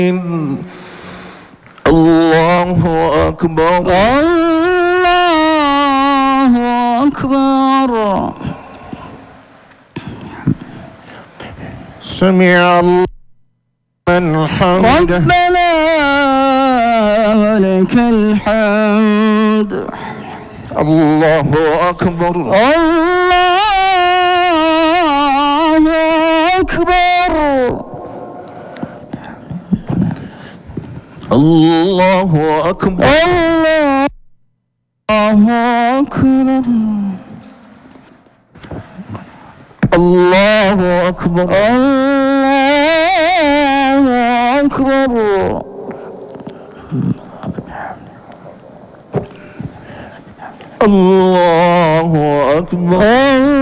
الله أكبر الله أكبر. سمع الله لمن حمده ربنا ولك الحمد. الله أكبر الله أكبر. الله أكبر الله أكبر. الله أكبر الله أكبر. الله أكبر